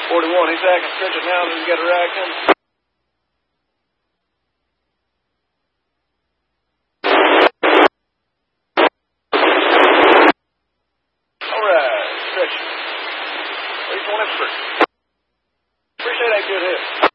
41, he's acting stretching now, and we got a ride coming. All right, stretching. 323. Appreciate that good hit.